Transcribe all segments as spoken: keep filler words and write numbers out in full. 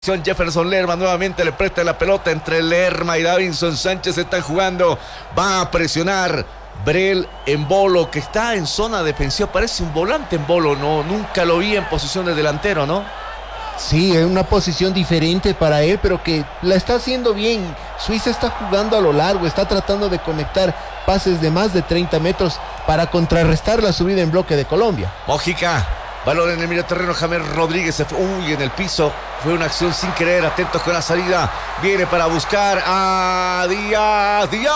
Jefferson Lerma nuevamente le presta la pelota entre Lerma y Davinson Sánchez. Están jugando, va a presionar Brel Embolo, que está en zona defensiva. Parece un volante Embolo, no, nunca lo vi en posición de delantero, ¿no? Sí, es una posición diferente para él, pero que la está haciendo bien. Suiza está jugando a lo largo, está tratando de conectar pases de más de treinta metros para contrarrestar la subida en bloque de Colombia. Mojica, balón en el medio terreno, James Rodríguez se fue, uy, en el piso, fue una acción sin querer, atentos con la salida, viene para buscar a Díaz, Díaz,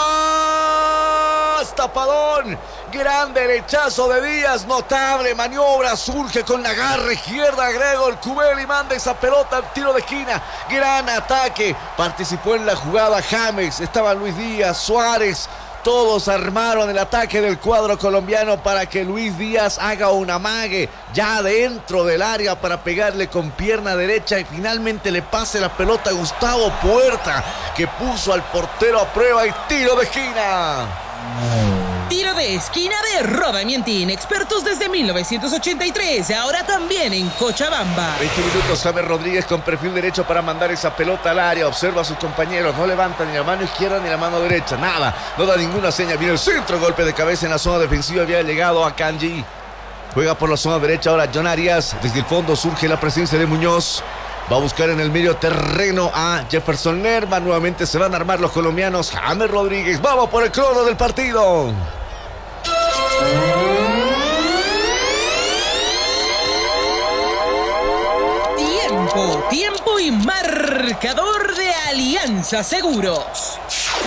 tapadón, gran derechazo de Díaz, notable maniobra, surge con la garra izquierda, Gregor Cubeli manda esa pelota al tiro de esquina, gran ataque, participó en la jugada James, estaba Luis Díaz, Suárez, todos armaron el ataque del cuadro colombiano para que Luis Díaz haga un amague ya dentro del área para pegarle con pierna derecha y finalmente le pase la pelota a Gustavo Puerta, que puso al portero a prueba y tiro de esquina. Tiro de esquina de Roda Mientin, expertos desde mil novecientos ochenta y tres, ahora también en Cochabamba. veinte minutos, James Rodríguez con perfil derecho para mandar esa pelota al área, observa a sus compañeros, no levanta ni la mano izquierda ni la mano derecha, nada, no da ninguna señal, viene el centro, golpe de cabeza en la zona defensiva, había llegado a Kanji, juega por la zona derecha ahora John Arias, desde el fondo surge la presencia de Muñoz. Va a buscar en el medio terreno a Jefferson Lerma. Nuevamente se van a armar los colombianos. James Rodríguez. Vamos por el crono del partido. Tiempo, tiempo y marcador de Alianza Seguros.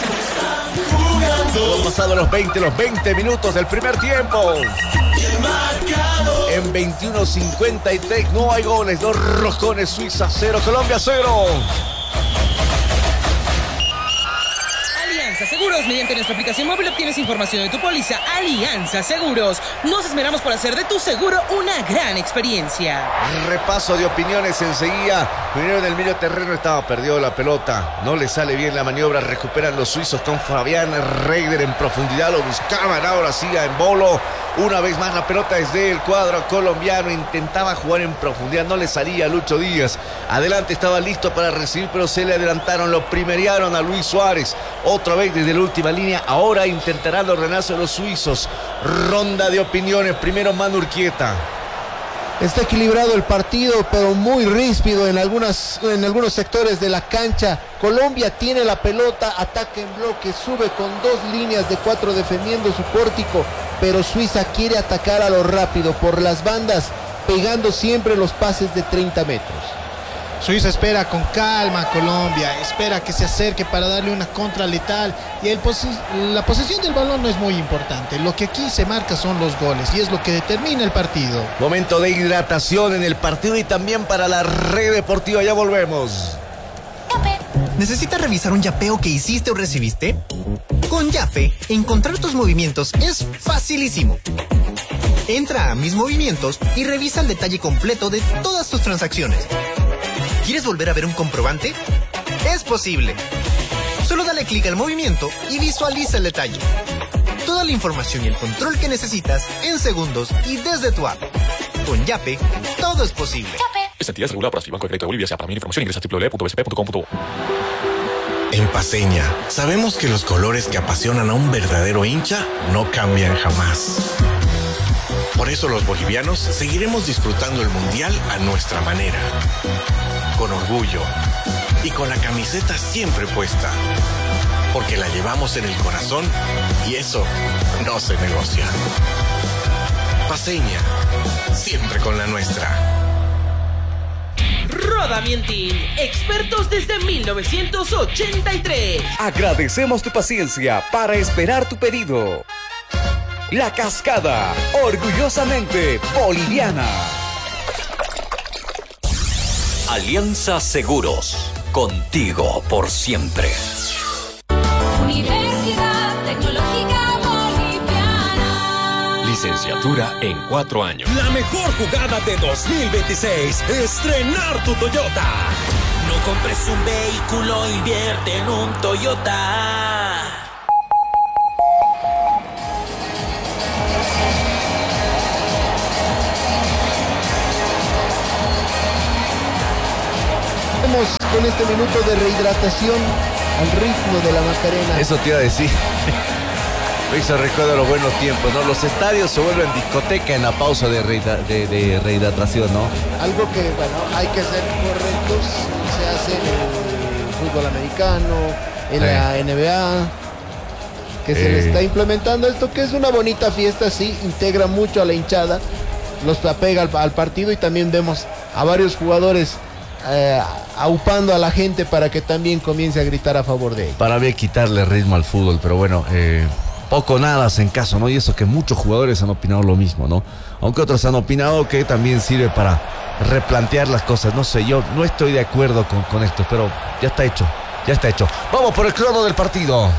Hemos pasado los veinte, los veinte minutos del primer tiempo. En veintiuno cincuenta y tres no hay goles, dos rojones, Suiza cero, Colombia cero. Alianza Seguros, mediante nuestra aplicación móvil obtienes información de tu póliza. Alianza Seguros, nos esmeramos por hacer de tu seguro una gran experiencia. Repaso de opiniones enseguida. Primero en el medio terreno estaba perdido la pelota, no le sale bien la maniobra, recuperan los suizos con Fabián Reider en profundidad, lo buscaban ahora sí a Embolo. Una vez más la pelota desde el cuadro colombiano, intentaba jugar en profundidad, no le salía a Lucho Díaz. Adelante estaba listo para recibir, pero se le adelantaron, lo primerearon a Luis Suárez. Otra vez desde la última línea, ahora intentarán los renazos de los suizos. Ronda de opiniones, primero Manu Urquieta. Está equilibrado el partido, pero muy ríspido en, algunas, en algunos sectores de la cancha. Colombia tiene la pelota, ataca en bloque, sube con dos líneas de cuatro defendiendo su pórtico, pero Suiza quiere atacar a lo rápido por las bandas, pegando siempre los pases de treinta metros. Suiza espera con calma a Colombia, espera que se acerque para darle una contra letal y el pos la posesión del balón no es muy importante. Lo que aquí se marca son los goles y es lo que determina el partido. Momento de hidratación en el partido y también para la red deportiva, ya volvemos. ¿Necesitas revisar un yapeo que hiciste o recibiste? Con Yape, encontrar tus movimientos es facilísimo. Entra a Mis Movimientos y revisa el detalle completo de todas tus transacciones. ¿Quieres volver a ver un comprobante? Es posible. Solo dale clic al movimiento y visualiza el detalle. Toda la información y el control que necesitas en segundos y desde tu app. Con Yape, todo es posible. Yape. Esta entidad es regulada por Banco de Crédito de Bolivia. Para más información ingresa a doble u doble u doble u punto b s p punto com punto b. En Paceña, sabemos que los colores que apasionan a un verdadero hincha no cambian jamás. Por eso los bolivianos seguiremos disfrutando el Mundial a nuestra manera. Con orgullo y con la camiseta siempre puesta. Porque la llevamos en el corazón y eso no se negocia. Paceña, siempre con la nuestra. Roda Mientin, expertos desde mil novecientos ochenta y tres. Agradecemos tu paciencia para esperar tu pedido. La Cascada, orgullosamente boliviana. Alianza Seguros, contigo por siempre. Universidad Tecnológica Boliviana. Licenciatura en cuatro años. La mejor jugada de dos mil veintiséis, estrenar tu Toyota. No compres un vehículo, invierte en un Toyota. con este minuto de rehidratación al ritmo de la Macarena. Eso te iba a decir. Me hizo recuerdo los buenos tiempos, ¿no? Los estadios se vuelven discoteca en la pausa de, rehidra- de, de rehidratación, ¿no? Algo que, bueno, hay que ser correctos. Se hace en el fútbol americano, en Eh. la N B A, que se Eh. le está implementando esto, que es una bonita fiesta, sí, integra mucho a la hinchada, los apega al, al partido, y también vemos a varios jugadores eh, aupando a la gente para que también comience a gritar a favor de él. Para mí quitarle ritmo al fútbol, pero bueno, eh, poco nada hacen caso, ¿no? Y eso que muchos jugadores han opinado lo mismo, ¿no? Aunque otros han opinado que también sirve para replantear las cosas. No sé, yo no estoy de acuerdo con, con esto, pero ya está hecho, ya está hecho. Vamos por el crono del partido.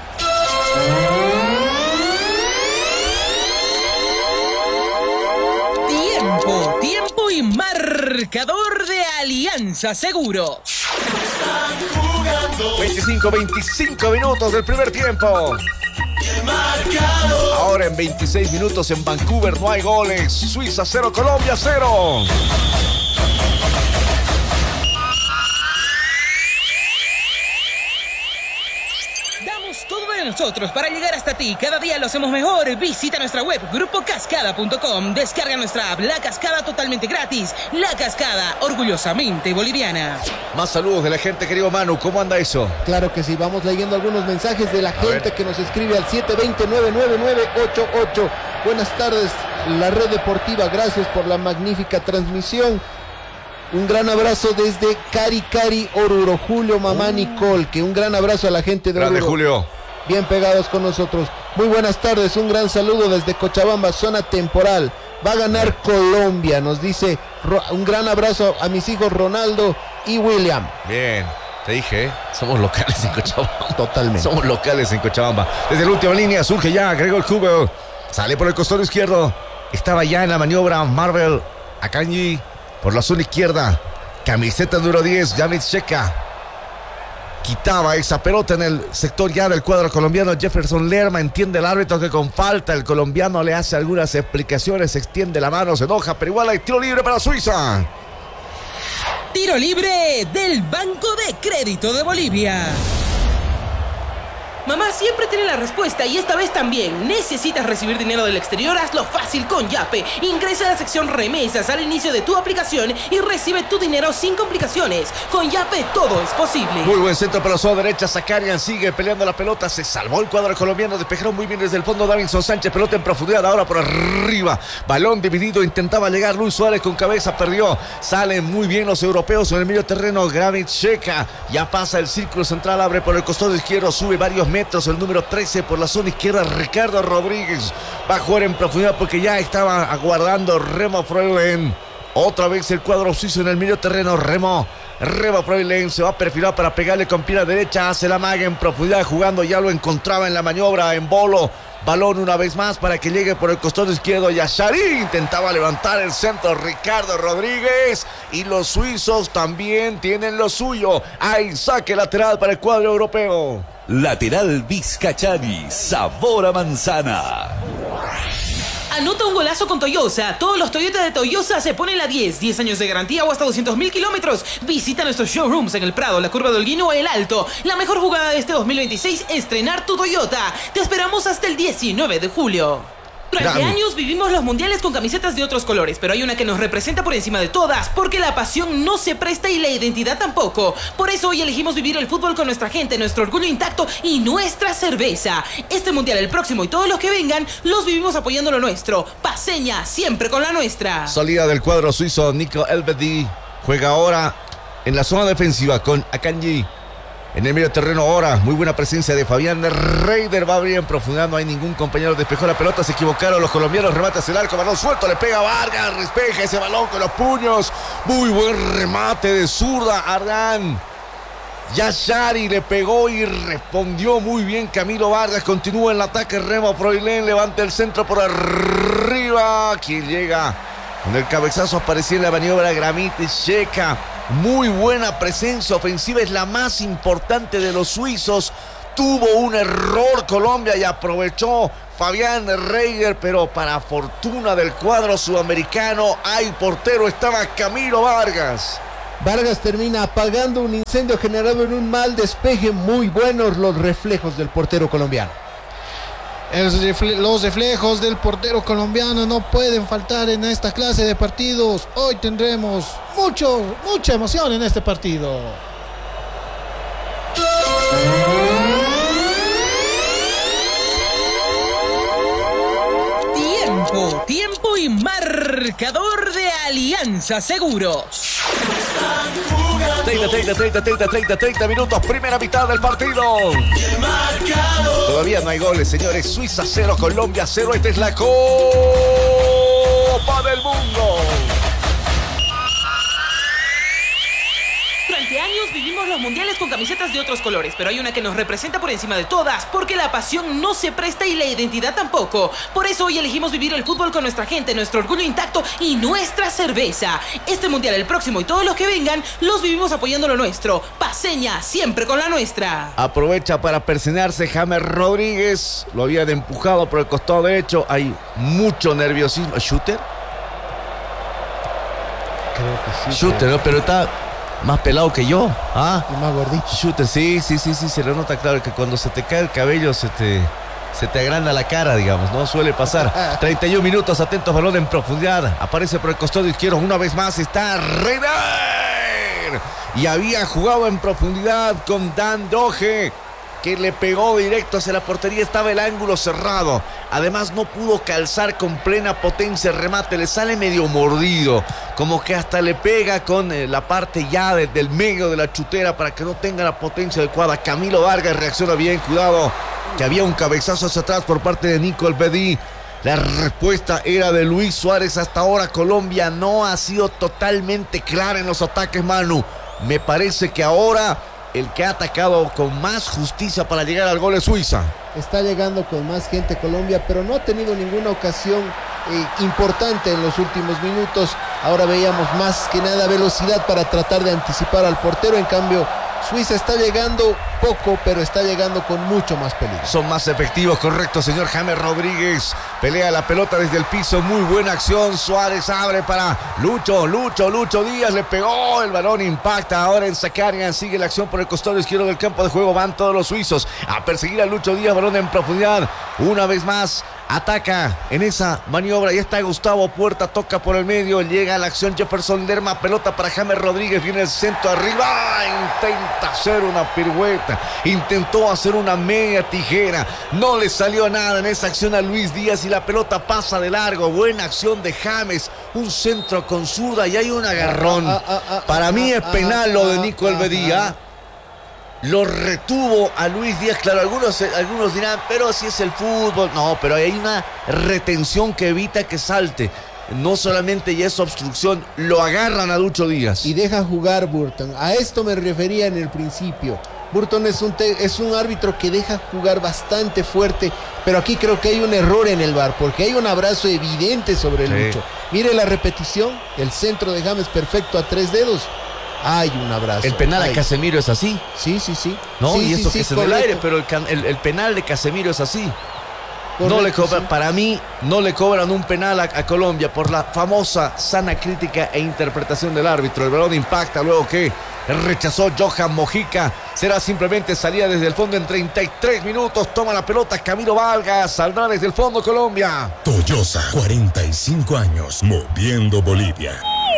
Tiempo, tiempo y marcador de Alianza Seguros. veinticinco, veinticinco minutos del primer tiempo. Ahora en veintiséis minutos en Vancouver no hay goles. Suiza cero, Colombia cero. Damos todo de nosotros para llegar hasta ti. Cada día lo hacemos mejor. Visita nuestra web grupo cascada punto com. Descarga nuestra app La Cascada totalmente gratis. La Cascada, orgullosamente boliviana. Más saludos de la gente, querido Manu. ¿Cómo anda eso? Claro que sí, vamos leyendo algunos mensajes de la gente ver. que nos escribe al siete dos cero, nueve nueve nueve ocho ocho. Buenas tardes, la red deportiva, gracias por la magnífica transmisión. Un gran abrazo desde Cari Cari, Oruro. Julio, mamá Nicole, que un gran abrazo a la gente de Grande Oruro. Julio. Bien pegados con nosotros. Muy buenas tardes, un gran saludo desde Cochabamba, zona temporal. Va a ganar Colombia, nos dice. Ro- un gran abrazo a mis hijos Ronaldo y William. Bien, te dije, ¿eh? Somos locales en Cochabamba. Totalmente. Somos locales en Cochabamba. Desde la última línea surge ya Gregor Kugel. Sale por el costado izquierdo. Estaba ya en la maniobra Marvel Akanji por la zona izquierda. Camiseta número diez, Jamit Sheka. Quitaba esa pelota en el sector ya del cuadro colombiano. Jefferson Lerma, entiende el árbitro que con falta el colombiano le hace algunas explicaciones, extiende la mano, se enoja, pero igual hay tiro libre para Suiza. Tiro libre del Banco de Crédito de Bolivia. Mamá siempre tiene la respuesta y esta vez también. ¿Necesitas recibir dinero del exterior? Hazlo fácil con Yape. Ingresa a la sección remesas al inicio de tu aplicación y recibe tu dinero sin complicaciones. Con Yape todo es posible. Muy buen centro para la zona derecha. Zakarian sigue peleando la pelota. Se salvó el cuadro colombiano. Despejaron muy bien desde el fondo Davinson Sánchez. Pelota en profundidad. Ahora por arriba. Balón dividido. Intentaba llegar Luis Suárez con cabeza. Perdió. Salen muy bien los europeos en el medio terreno. Gravit Sheka. Ya pasa el círculo central. Abre por el costado izquierdo. Sube varios metros. El número trece por la zona izquierda. Ricardo Rodríguez va a jugar en profundidad porque ya estaba aguardando Remo Freulen. Otra vez el cuadro suizo en el medio terreno. Remo, Remo Freulen se va a perfilar para pegarle con pierna derecha. Hace la maga en profundidad jugando. Ya lo encontraba en la maniobra en bolo. Balón una vez más para que llegue por el costado izquierdo. Yashari intentaba levantar el centro. Ricardo Rodríguez. Y los suizos también tienen lo suyo. Hay saque lateral para el cuadro europeo. Lateral Vizcachani, sabor a manzana. Anota un golazo con Toyosa. Todos los Toyota de Toyosa se ponen la diez. diez años de garantía o hasta doscientos mil kilómetros. Visita nuestros showrooms en El Prado, la Curva de Holguín o El Alto. La mejor jugada de este dos mil veintiséis, estrenar tu Toyota. Te esperamos hasta el diecinueve de julio. Durante Grande. años vivimos los mundiales con camisetas de otros colores, pero hay una que nos representa por encima de todas, porque la pasión no se presta y la identidad tampoco. Por eso hoy elegimos vivir el fútbol con nuestra gente, nuestro orgullo intacto y nuestra cerveza. Este mundial, el próximo y todos los que vengan, los vivimos apoyando lo nuestro. Paseña, siempre con la nuestra. Salida del cuadro suizo, Nico Elvedi juega ahora en la zona defensiva con Akanji. En el medio terreno ahora, muy buena presencia de Fabián Reider, va a abrir en profundidad, no hay ningún compañero, despejó la pelota, se equivocaron los colombianos, remata hacia el arco, balón suelto, le pega a Vargas, despeja ese balón con los puños, muy buen remate de zurda, Ardán. Yashari le pegó y respondió muy bien Camilo Vargas, continúa en el ataque, Remo Freulen, levanta el centro por arriba, quien llega con el cabezazo, aparecía en la maniobra Gramite Sheka. Muy buena presencia ofensiva, es la más importante de los suizos. Tuvo un error Colombia y aprovechó Fabián Reiger, pero para fortuna del cuadro sudamericano, hay portero, estaba Camilo Vargas. Vargas termina apagando un incendio generado en un mal despeje. Muy buenos los reflejos del portero colombiano. El refle- los reflejos del portero colombiano no pueden faltar en esta clase de partidos. Hoy tendremos mucho, mucha emoción en este partido. Tiempo, tiempo y marcador de Alianza Seguros. treinta, treinta, treinta, treinta, treinta, treinta minutos, primera mitad del partido. Todavía no hay goles, señores. Suiza cero, Colombia cero. Esta es la Copa del Mundo. Durante años vivimos los mundiales con camisetas de otros colores, pero hay una que nos representa por encima de todas, porque la pasión no se presta y la identidad tampoco. Por eso hoy elegimos vivir el fútbol con nuestra gente, nuestro orgullo intacto y nuestra cerveza. Este mundial, el próximo y todos los que vengan, los vivimos apoyando lo nuestro. Paseña, siempre con la nuestra. Aprovecha para persinarse James Rodríguez. Lo habían empujado por el costado derecho. Hay mucho nerviosismo. ¿Shooter? Creo que sí. Shooter, ¿no? Pero está más pelado que yo. ¿Ah? Y más gordito. Shooter, sí, sí, sí, sí. Se le nota claro que cuando se te cae el cabello se te, se te agranda la cara, digamos, ¿no? Suele pasar. treinta y un minutos, atentos, balón en profundidad. Aparece por el costado izquierdo. Una vez más está Reiner. Y había jugado en profundidad con Dan Doge, que le pegó directo hacia la portería. Estaba el ángulo cerrado. Además no pudo calzar con plena potencia el remate. Le sale medio mordido, como que hasta le pega con eh, la parte ya de, del medio de la chutera para que no tenga la potencia adecuada. Camilo Vargas reacciona bien. Cuidado, que había un cabezazo hacia atrás por parte de Nico Elvedi. La respuesta era de Luis Suárez. Hasta ahora Colombia no ha sido totalmente clara en los ataques, Manu. Me parece que ahora el que ha atacado con más justicia para llegar al gol es Suiza. Está llegando con más gente Colombia, pero no ha tenido ninguna ocasión eh, importante en los últimos minutos. Ahora veíamos más que nada velocidad para tratar de anticipar al portero. En cambio, Suiza está llegando poco, pero está llegando con mucho más peligro. Son más efectivos, correcto, señor James Rodríguez. Pelea la pelota desde el piso, muy buena acción. Suárez abre para Lucho, Lucho, Lucho Díaz, le pegó, el balón impacta ahora en Zakarian. Sigue la acción por el costado izquierdo del campo de juego. Van todos los suizos a perseguir a Lucho Díaz, balón en profundidad. Una vez más ataca en esa maniobra. Ya está Gustavo Puerta, toca por el medio, llega a la acción Jefferson Lerma, pelota para James Rodríguez, viene el centro arriba, intenta hacer una pirueta, intentó hacer una media tijera, no le salió nada en esa acción a Luis Díaz y la pelota pasa de largo. Buena acción de James, un centro con zurda y hay un agarrón. Ah, ah, ah, para ah, mí es penal ah, lo de Nico Elvedi. Ah, Lo retuvo a Luis Díaz. Claro, algunos, algunos dirán, pero si es el fútbol. No, pero hay una retención que evita que salte. No solamente ya es obstrucción, lo agarran a Lucho Díaz. Y deja jugar Burton. A esto me refería en el principio. Burton es un, te- es un árbitro que deja jugar bastante fuerte, pero aquí creo que hay un error en el V A R, porque hay un abrazo evidente sobre Sí. Lucho. Mire la repetición, el centro de James perfecto a tres dedos. Hay un abrazo. El penal hay. a Casemiro es así. Sí, sí, sí. No, sí, y eso sí, que sí, es en el correcto. aire, pero el, can- el, el penal de Casemiro es así. Correcto, no le cobran, sí. Para mí no le cobran un penal a, a Colombia por la famosa sana crítica e interpretación del árbitro. El balón impacta luego que rechazó Johan Mojica. Será simplemente salida desde el fondo en treinta y tres minutos. Toma la pelota Camilo Vargas. Saldrá desde el fondo Colombia. Toyosa, cuarenta y cinco años, moviendo Bolivia.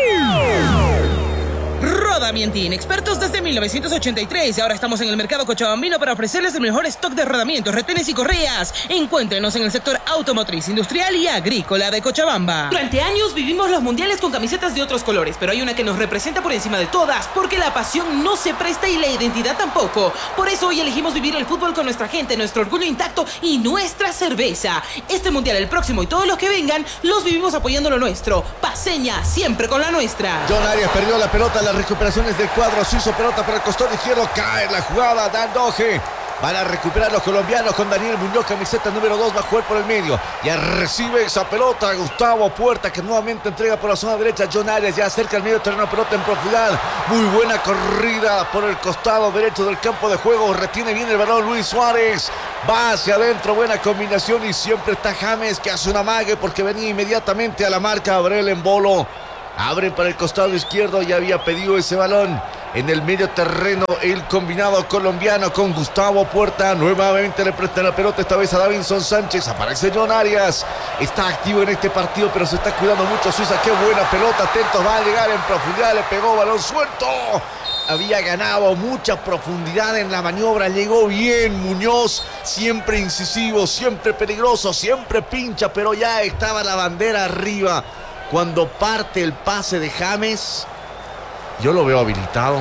Rodamientín, expertos desde mil novecientos ochenta y tres. Ahora estamos en el mercado cochabambino para ofrecerles el mejor stock de rodamientos, retenes y correas. Encuéntrenos en el sector automotriz, industrial y agrícola de Cochabamba. Durante años vivimos los mundiales con camisetas de otros colores, pero hay una que nos representa por encima de todas, porque la pasión no se presta y la identidad tampoco. Por eso hoy elegimos vivir el fútbol con nuestra gente, nuestro orgullo intacto y nuestra cerveza. Este mundial, el próximo y todos los que vengan, los vivimos apoyando lo nuestro. Paseña, siempre con la nuestra. John Arias perdió la pelota, las recuperaciones del cuadro suizo, pelota por el costado izquierdo, cae la jugada, Dan Doge. Van a recuperar los colombianos con Daniel Muñoz, camiseta número dos, va a jugar por el medio. Ya recibe esa pelota Gustavo Puerta, que nuevamente entrega por la zona derecha. John Arias ya acerca al medio terreno, pelota en profundidad. Muy buena corrida por el costado derecho del campo de juego. Retiene bien el balón Luis Suárez. Va hacia adentro, buena combinación y siempre está James, que hace una mague porque venía inmediatamente a la marca. Abre el embolo. Abre para el costado izquierdo, ya había pedido ese balón. En el medio terreno, el combinado colombiano con Gustavo Puerta. Nuevamente le presta la pelota, esta vez a Davinson Sánchez. Aparece John Arias. Está activo en este partido, pero se está cuidando mucho Suiza. Qué buena pelota, atentos, va a llegar en profundidad. Le pegó, balón suelto. Había ganado mucha profundidad en la maniobra. Llegó bien Muñoz. Siempre incisivo, siempre peligroso, siempre pincha. Pero ya estaba la bandera arriba. Cuando parte el pase de James, yo lo veo habilitado.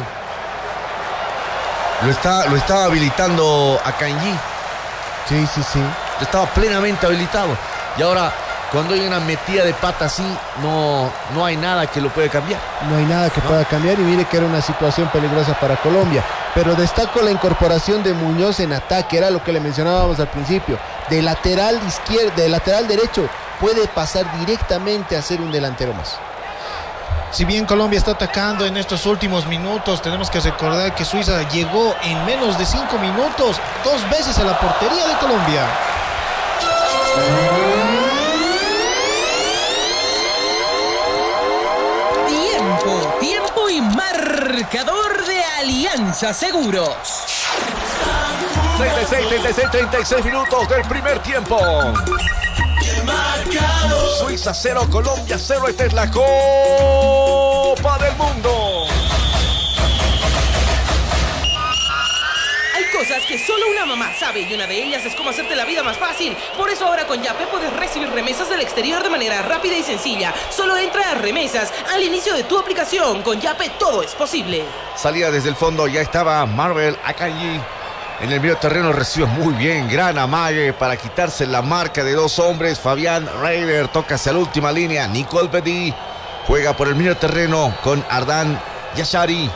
Lo, está, lo estaba habilitando a Kanji. Sí, sí, sí. Estaba plenamente habilitado. Y ahora, cuando hay una metida de pata así, no, no hay nada que lo pueda cambiar. No hay nada que ¿No? pueda cambiar, y mire que era una situación peligrosa para Colombia. Pero destaco la incorporación de Muñoz en ataque, era lo que le mencionábamos al principio. De lateral izquierdo, de lateral derecho, puede pasar directamente a ser un delantero más. Si bien Colombia está atacando en estos últimos minutos, tenemos que recordar que Suiza llegó en menos de cinco minutos dos veces a la portería de Colombia. Tiempo, tiempo y marcador de Alianza Seguros. treinta y seis, treinta y seis, treinta y seis minutos del primer tiempo. Suiza cero, Colombia cero. Esta es la Copa del Mundo. Hay cosas que solo una mamá sabe, y una de ellas es cómo hacerte la vida más fácil. Por eso ahora con Yape puedes recibir remesas del exterior de manera rápida y sencilla. Solo entra a remesas al inicio de tu aplicación. Con Yape todo es posible. Salía desde el fondo, ya estaba Marvel Akanji. En el medio terreno recibe muy bien, gran amague para quitarse la marca de dos hombres. Fabián Reiber toca hacia la última línea. Nicole Bedí juega por el medio terreno con Ardan Yashari.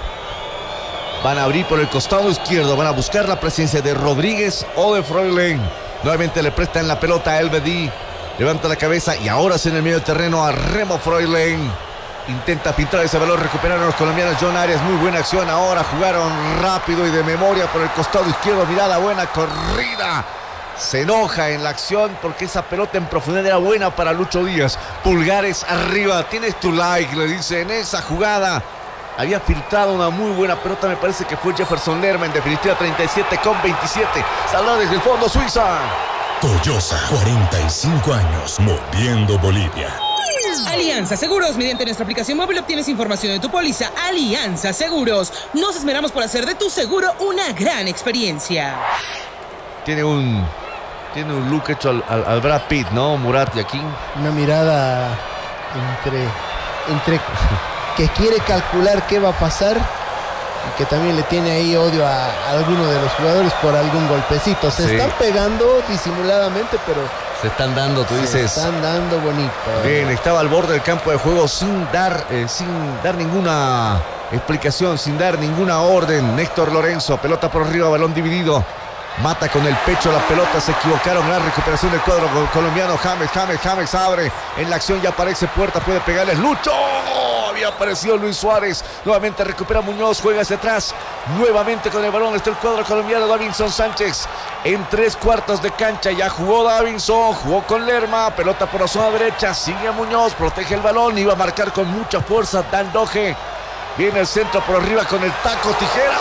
Van a abrir por el costado izquierdo, van a buscar la presencia de Rodríguez o de Freulen. Nuevamente le prestan la pelota a El Bedí. Levanta la cabeza y ahora es en el medio terreno a Remo Freulen. Intenta filtrar ese balón, recuperaron los colombianos. John Arias, muy buena acción ahora. Jugaron rápido y de memoria por el costado izquierdo. Mirada buena, corrida. Se enoja en la acción porque esa pelota en profundidad era buena para Lucho Díaz. Pulgares arriba, tienes tu like, le dice en esa jugada. Había filtrado una muy buena pelota, me parece que fue Jefferson Lerma. En definitiva, treinta y siete con veintisiete. Salva desde el fondo Suiza. Toyosa, cuarenta y cinco años, moviendo Bolivia. Alianza Seguros. Mediante nuestra aplicación móvil obtienes información de tu póliza. Alianza Seguros. Nos esmeramos por hacer de tu seguro una gran experiencia. Tiene un tiene un look hecho al, al, al Brad Pitt, ¿no? Murat Yakin. Una mirada entre, entre que quiere calcular qué va a pasar y que también le tiene ahí odio a, a alguno de los jugadores por algún golpecito. Se sí. están pegando disimuladamente, pero se están dando, tú se dices. Se están dando bonito. Bien, estaba al borde del campo de juego sin dar, eh, sin dar ninguna explicación, sin dar ninguna orden. Néstor Lorenzo, pelota por arriba, balón dividido. Mata con el pecho la pelota, se equivocaron. Gran recuperación del cuadro colombiano. James, James, James abre. En la acción ya aparece Puerta, puede pegarles. Lucho. Había aparecido Luis Suárez. Nuevamente recupera Muñoz, juega hacia atrás. Nuevamente con el balón está el cuadro colombiano. Davinson Sánchez en tres cuartos de cancha. Ya jugó Davinson, jugó con Lerma. Pelota por la zona derecha. Sigue Muñoz, protege el balón. Iba a marcar con mucha fuerza Dan Doge. Viene el centro por arriba con el taco, tijera.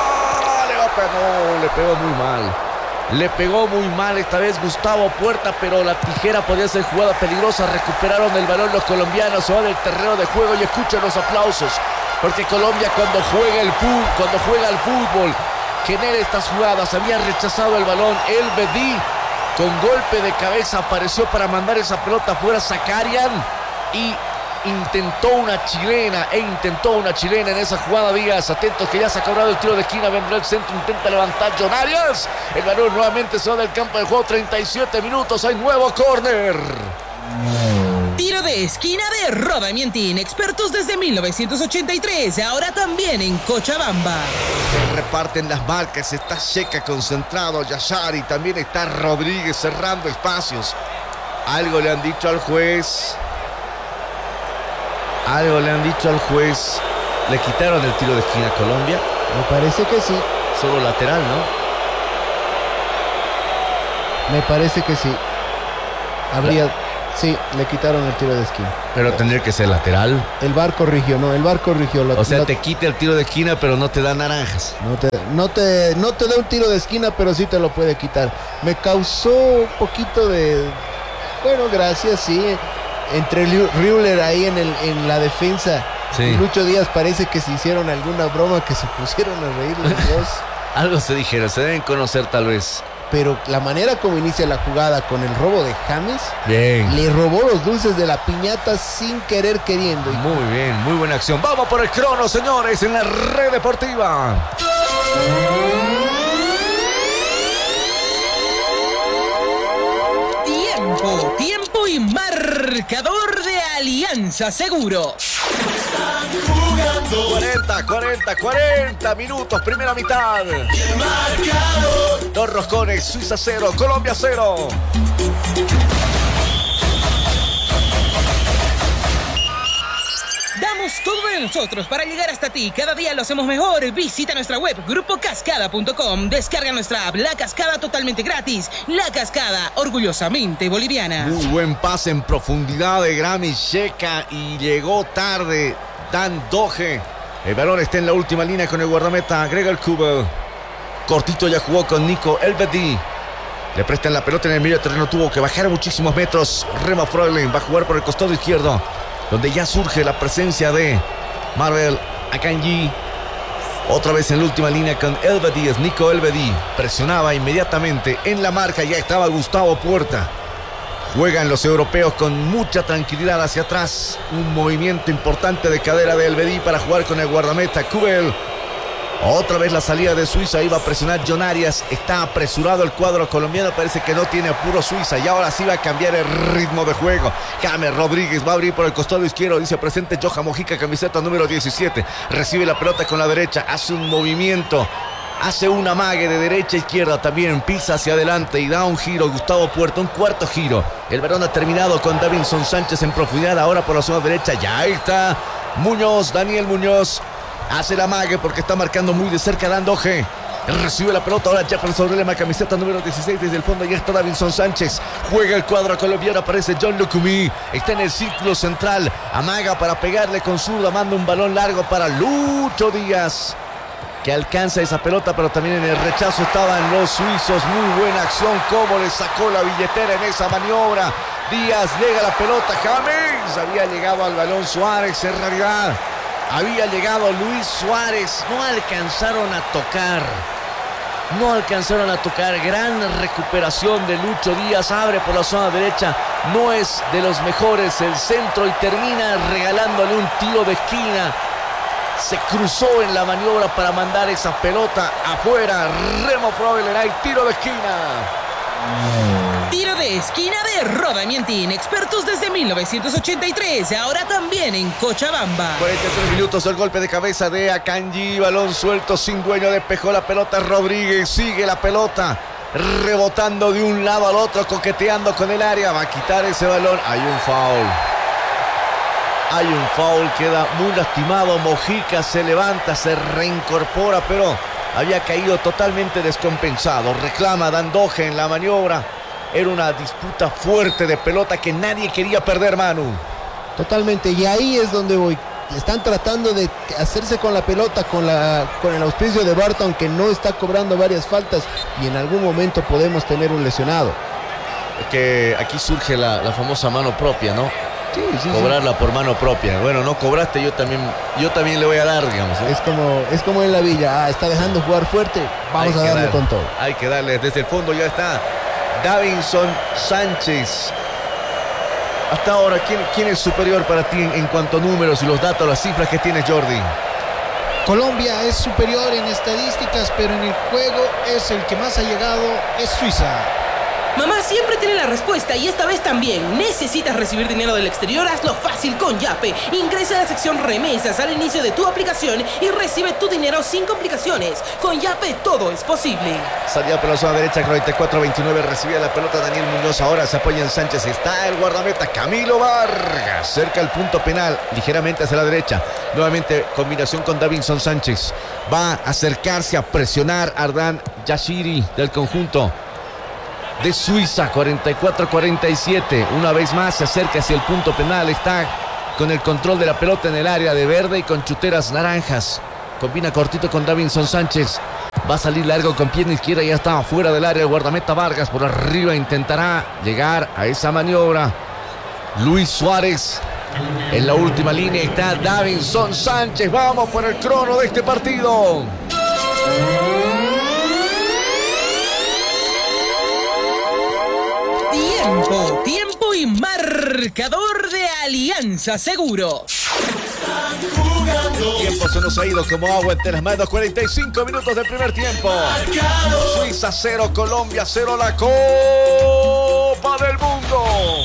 No, le pegó muy mal. Le pegó muy mal esta vez Gustavo Puerta, pero la tijera podía ser jugada peligrosa. Recuperaron el balón los colombianos, se van del terreno de juego y escuchen los aplausos. Porque Colombia cuando juega el fútbol, cuando juega el fútbol, genera estas jugadas. Había rechazado el balón. El Bedí con golpe de cabeza apareció para mandar esa pelota fuera. Zakarian y intentó una chilena e intentó una chilena en esa jugada. Díaz, atentos que ya se ha cobrado el tiro de esquina, vendrá el centro, intenta levantar John Arias, el balón nuevamente se va del campo de juego. Treinta y siete minutos, hay nuevo córner. Tiro de esquina de Roda Mientín, expertos desde mil novecientos ochenta y tres, ahora también en Cochabamba. Se reparten las marcas, está Checa concentrado, Yashari, también está Rodríguez cerrando espacios. Algo le han dicho al juez. Algo le han dicho al juez. Le quitaron el tiro de esquina a Colombia. Me parece que sí. Solo lateral, ¿no? Me parece que sí. Habría... Sí, le quitaron el tiro de esquina. Pero tendría que ser lateral. El V A R corrigió, no, el V A R corrigió. Lo, o sea, lo, te quita el tiro de esquina, pero no te da naranjas. No te, no, te, no te da un tiro de esquina, pero sí te lo puede quitar. Me causó un poquito de... Bueno, gracias, sí. Entre Rüller ahí en, el, en la defensa. Sí. Y Lucho Díaz parece que se hicieron alguna broma, que se pusieron a reír los dos. Algo se dijeron, se deben conocer tal vez. Pero la manera como inicia la jugada con el robo de James, bien, le robó los dulces de la piñata sin querer queriendo. Muy bien, muy buena acción. Vamos por el crono, señores, en la Red Deportiva. Tiempo, tiempo y marcador de Alianza Seguros. cuarenta, cuarenta, cuarenta minutos, primera mitad. Dos roscones, Suiza cero, Colombia cero. Damos todo de nosotros para llegar hasta ti. Cada día lo hacemos mejor. Visita nuestra web grupo cascada punto com. Descarga nuestra app La Cascada totalmente gratis. La Cascada, orgullosamente boliviana. Muy buen pase en profundidad de Grammy Checa y llegó tarde Dan Doge. El balón está en la última línea con el guardameta Gregor Kobel. Cortito ya jugó con Nico Elvedi. Le prestan la pelota en el medio terreno. Tuvo que bajar muchísimos metros. Remo Freulen va a jugar por el costado izquierdo, donde ya surge la presencia de Marvel Akanji. Otra vez en la última línea con Elvedi. Es Nico Elvedi. Presionaba inmediatamente en la marca. Ya estaba Gustavo Puerta. Juegan los europeos con mucha tranquilidad hacia atrás. Un movimiento importante de cadera de Elvedi para jugar con el guardameta Kobel. Otra vez la salida de Suiza. Iba a presionar John Arias. Está apresurado el cuadro colombiano. Parece que no tiene apuro Suiza. Y ahora sí va a cambiar el ritmo de juego. James Rodríguez va a abrir por el costado izquierdo. Dice presente Johan Mojica, camiseta número diecisiete. Recibe la pelota con la derecha. Hace un movimiento. Hace un amague de derecha a izquierda también. Pisa hacia adelante y da un giro. Gustavo Puerta, un cuarto giro. El balón ha terminado con Davinson Sánchez en profundidad. Ahora por la zona derecha. Ya está Muñoz, Daniel Muñoz. Hace el amague porque está marcando muy de cerca Dan Doge. Recibe la pelota ahora Jefferson Relema, camiseta número dieciséis. Desde el fondo ya está Davinson Sánchez. Juega el cuadro colombiano, aparece John Lucumí. Está en el círculo central. Amaga para pegarle con zurda. Manda un balón largo para Lucho Díaz, que alcanza esa pelota, pero también en el rechazo estaban los suizos. Muy buena acción, cómo le sacó la billetera en esa maniobra. Díaz llega a la pelota, James. Había llegado al balón Suárez, en realidad había llegado Luis Suárez. No alcanzaron a tocar. No alcanzaron a tocar. Gran recuperación de Lucho Díaz. Abre por la zona derecha. No es de los mejores el centro y termina regalándole un tiro de esquina. Se cruzó en la maniobra para mandar esa pelota afuera. Remo Freulen, hay tiro de esquina. Tiro de esquina de Roda Mientín, expertos desde mil novecientos ochenta y tres, ahora también en Cochabamba. cuarenta y tres minutos, el golpe de cabeza de Akanji, balón suelto sin dueño, despejó la pelota Rodríguez, sigue la pelota rebotando de un lado al otro, coqueteando con el área, va a quitar ese balón, hay un foul. Hay un foul, queda muy lastimado, Mojica se levanta, se reincorpora, pero había caído totalmente descompensado. Reclama Dan Doge en la maniobra. Era una disputa fuerte de pelota que nadie quería perder, Manu. Totalmente, y ahí es donde voy. Están tratando de hacerse con la pelota, con, la, con el auspicio de Barton, que no está cobrando varias faltas, y en algún momento podemos tener un lesionado. Es que aquí surge la, la famosa mano propia, ¿no? Sí, sí, cobrarla sí. por mano propia. Bueno, no cobraste, yo también, yo también le voy a dar, digamos, ¿eh? Es como, es como en la Villa, ah, está dejando jugar fuerte, vamos a darle dar, con todo. Hay que darle, desde el fondo ya está Davinson Sánchez. Hasta ahora, ¿quién, quién es superior para ti en, en cuanto a números y los datos, las cifras que tienes, Jordi? Colombia es superior en estadísticas, pero en el juego es el que más ha llegado, es Suiza. Mamá siempre tiene la respuesta y esta vez también. ¿Necesitas recibir dinero del exterior? Hazlo fácil con Yape. Ingresa a la sección remesas al inicio de tu aplicación y recibe tu dinero sin complicaciones. Con Yape todo es posible. Salía por la zona derecha, cuarenta y cuatro veintinueve, recibía la pelota Daniel Muñoz, ahora se apoya en Sánchez, está el guardameta Camilo Vargas, cerca al punto penal, ligeramente hacia la derecha, nuevamente combinación con Davinson Sánchez, va a acercarse a presionar Ardan Yashiri del conjunto de Suiza, cuarenta y cuatro a cuarenta y siete. Una vez más se acerca hacia el punto penal, está con el control de la pelota en el área de verde y con chuteras naranjas. Combina cortito con Davinson Sánchez. Va a salir largo con pierna izquierda, ya está fuera del área el guardameta Vargas. Por arriba intentará llegar a esa maniobra Luis Suárez. En la última línea está Davinson Sánchez. Vamos por el crono de este partido. Tiempo, tiempo y marcador de Alianza Seguros. El tiempo se nos ha ido como agua entre las manos. cuarenta y cinco minutos del primer tiempo. Suiza cero, Colombia cero, la Copa del Mundo.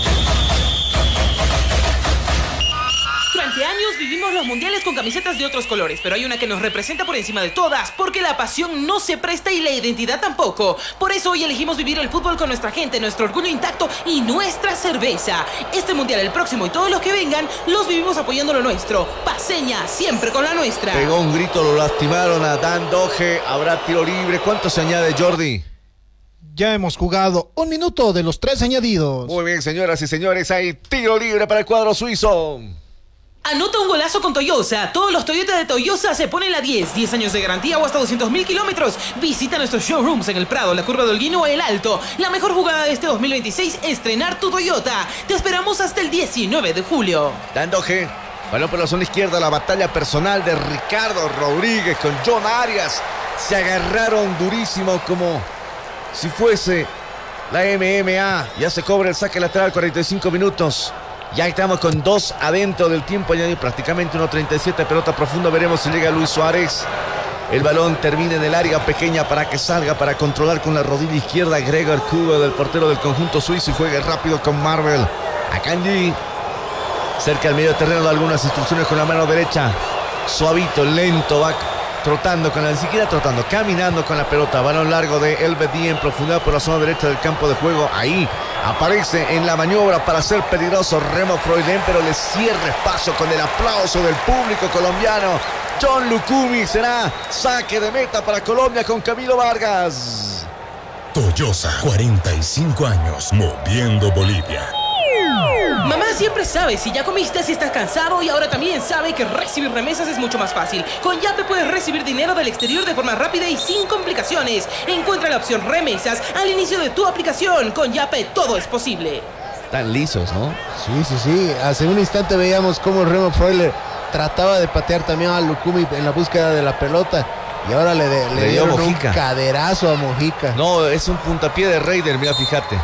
Durante años vivimos los mundiales con camisetas de otros colores, pero hay una que nos representa por encima de todas, porque la pasión no se presta y la identidad tampoco. Por eso hoy elegimos vivir el fútbol con nuestra gente, nuestro orgullo intacto y nuestra cerveza. Este mundial, el próximo y todos los que vengan, los vivimos apoyando lo nuestro. Paceña, siempre con la nuestra. Pegó un grito, lo lastimaron a Dan Doge. Habrá tiro libre. ¿Cuánto se añade, Jordi? Ya hemos jugado un minuto de los tres añadidos. Muy bien, señoras y señores, hay tiro libre para el cuadro suizo. Anota un golazo con Toyosa. Todos los Toyota de Toyosa se ponen la diez. diez años de garantía o hasta doscientos mil kilómetros. Visita nuestros showrooms en El Prado, la Curva de Holguín o El Alto. La mejor jugada de este dos mil veintiséis es estrenar tu Toyota. Te esperamos hasta el diecinueve de julio. Dando G. Balón por la zona izquierda. La batalla personal de Ricardo Rodríguez con John Arias. Se agarraron durísimo como si fuese la M M A. Ya se cobra el saque lateral, cuarenta y cinco minutos. Ya estamos con dos adentro del tiempo añadido, prácticamente uno treinta y siete, pelota profunda, veremos si llega Luis Suárez. El balón termina en el área pequeña para que salga, para controlar con la rodilla izquierda Gregor Kube, del portero del conjunto suizo, y juega rápido con Marvel. Akanji, cerca del medio terreno, da algunas instrucciones con la mano derecha. Suavito, lento, va trotando, con la, ni siquiera trotando, caminando con la pelota. Balón largo de El Bedí en profundidad por la zona derecha del campo de juego. Ahí aparece en la maniobra para ser peligroso Remo Freudén, pero le cierra espacio con el aplauso del público colombiano. John Lucumi, será saque de meta para Colombia con Camilo Vargas. Toyosa, cuarenta y cinco años, moviendo Bolivia. Mamá siempre sabe si ya comiste, si estás cansado, y ahora también sabe que recibir remesas es mucho más fácil. Con Yape puedes recibir dinero del exterior de forma rápida y sin complicaciones. Encuentra la opción remesas al inicio de tu aplicación. Con Yape todo es posible. Están lisos, ¿no? Sí, sí, sí. Hace un instante veíamos cómo Remo Freuler trataba de patear también a Lucumi en la búsqueda de la pelota. Y ahora le, de, le, le dio un caderazo a Mojica. No, es un puntapié de Raider, mira, fíjate.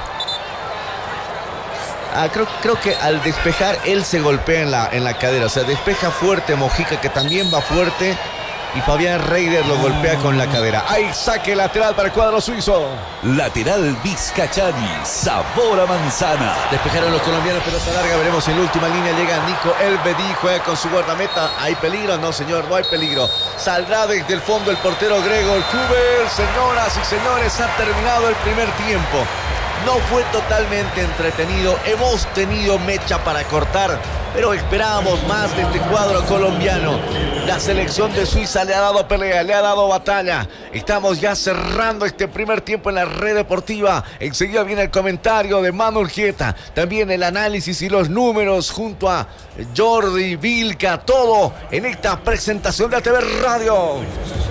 Ah, creo, creo que al despejar él se golpea en la, en la cadera. O sea, despeja fuerte Mojica, que también va fuerte, y Fabián Raider lo golpea con la cadera. Ahí saque lateral para el cuadro suizo. Lateral Vizcachani, sabor a manzana. Despejaron los colombianos, pelota larga. Veremos si en la última línea llega Nico El Bedí, juega con su guardameta. ¿Hay peligro? No, señor, no hay peligro. Saldrá desde el fondo el portero Gregor Kube. Señoras y señores, ha terminado el primer tiempo. No fue totalmente entretenido, hemos tenido mecha para cortar, pero esperábamos más de este cuadro colombiano. La selección de Suiza le ha dado pelea, le ha dado batalla. Estamos ya cerrando este primer tiempo en la red deportiva. Enseguida viene el comentario de Manu Urquieta, también el análisis y los números junto a Jordi Vilca, todo en esta presentación de A T V Radio.